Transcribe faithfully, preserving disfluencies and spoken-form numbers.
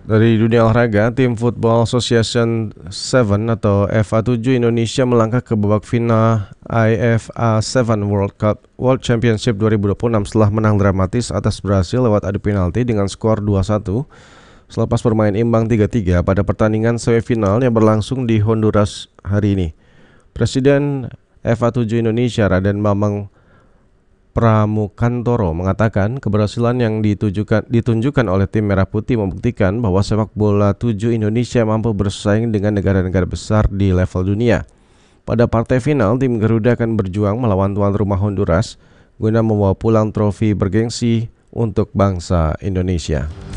Dari dunia olahraga, tim Football Association tujuh atau F A tujuh Indonesia melangkah ke babak final I F A tujuh World Cup World Championship dua ribu dua puluh enam setelah menang dramatis atas Brasil lewat adu penalti dengan skor dua satu selepas bermain imbang tiga tiga pada pertandingan semifinal yang berlangsung di Honduras hari ini. Presiden F A tujuh Indonesia Raden Bambang Pramukantoro mengatakan keberhasilan yang ditujukan, ditunjukkan oleh tim Merah Putih membuktikan bahwa sepak bola tujuh Indonesia mampu bersaing dengan negara-negara besar di level dunia. Pada partai final, tim Garuda akan berjuang melawan tuan rumah Honduras guna membawa pulang trofi bergengsi untuk bangsa Indonesia.